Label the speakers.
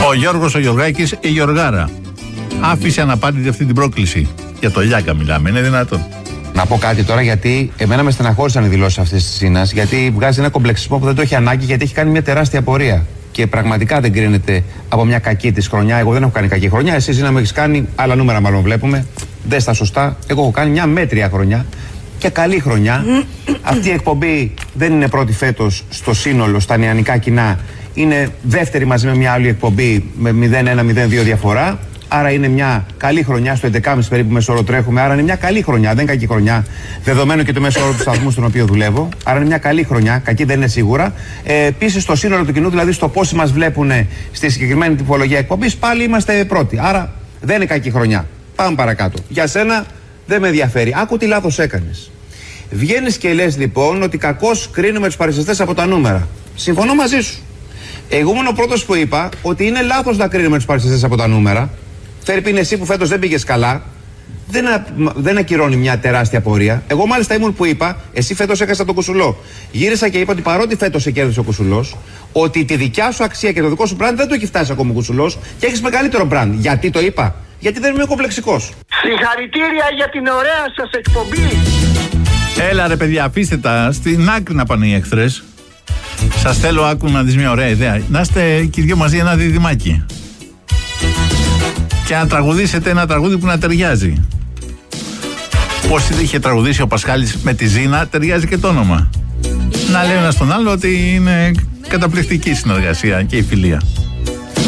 Speaker 1: Ο Γιώργος ο Γιωργάκης, η Γιωργάρα, άφησε αναπάντητη αυτή την πρόκληση. Για το Λιάκα μιλάμε, είναι δυνατόν?
Speaker 2: Να πω κάτι τώρα, γιατί εμένα με στεναχώρησαν οι δηλώσεις αυτές της Ζήνας, γιατί βγάζει ένα κομπλεξισμό που δεν το έχει ανάγκη, γιατί έχει κάνει μια τεράστια πορεία. Και πραγματικά δεν κρίνεται από μια κακή της χρονιά. Εγώ δεν έχω κάνει κακή χρονιά. Εσύ, Ζήνα, μου έχεις κάνει άλλα νούμερα, μάλλον βλέπουμε. Δεν στα σωστά. Εγώ έχω κάνει μια μέτρια χρονιά και καλή χρονιά. Αυτή η εκπομπή δεν είναι πρώτη φέτος στο σύνολο, στα νεανικά κοινά. Είναι δεύτερη μαζί με μια άλλη εκπομπή με 0-1-0-2 διαφορά. Άρα είναι μια καλή χρονιά, στο 11,5 περίπου μέσο όρο τρέχουμε. Άρα είναι μια καλή χρονιά, δεν είναι κακή χρονιά. Δεδομένου και το μέσο όρο του σταθμού στον οποίο δουλεύω. Άρα είναι μια καλή χρονιά, κακή δεν είναι σίγουρα. Επίσης, στο σύνολο του κοινού, δηλαδή στο πόσοι μας βλέπουν στη συγκεκριμένη τυπολογία εκπομπής, πάλι είμαστε πρώτοι. Άρα δεν είναι κακή χρονιά. Πάμε παρακάτω. Για σένα δεν με ενδιαφέρει. Άκου τι λάθος έκανες. Βγαίνεις και λες λοιπόν ότι κακώς κρίνουμε τους παρουσιαστές από τα νούμερα. Συμφωνώ μαζί σου. Εγώ ήμουν ο πρώτος που είπα ότι είναι λάθος να κρίνουμε τους παρουσιαστές από τα νούμερα. Φέρει εσύ που φέτος δεν πήγες καλά, δεν ακυρώνει μια τεράστια πορεία. Εγώ μάλιστα ήμουν που είπα, εσύ φέτος έχασες το Κουσουλό. Γύρισα και είπα ότι παρότι φέτος σε κέρδισε ο Κουσουλός, ότι τη δικιά σου αξία και το δικό σου brand δεν το έχει φτάσει ακόμα ο Κουσουλός και έχεις μεγαλύτερο brand. Γιατί το είπα? Γιατί δεν είμαι κομπλεξικός.
Speaker 3: Συγχαρητήρια για την ωραία σας εκπομπή.
Speaker 1: Έλα ρε παιδιά, αφήστε τα στην άκρη να πάνε οι εχθρές. Σας θέλω, άκου να δεις μια ωραία ιδέα. Να είστε και οι δυο μαζί ένα διδυμάκι. Και να τραγουδήσετε ένα τραγούδι που να ταιριάζει. Πώς είχε τραγουδήσει ο Πασχάλης με τη Ζήνα, ταιριάζει και το όνομα. Να λέει ένας τον άλλο ότι είναι καταπληκτική συνεργασία και η φιλία.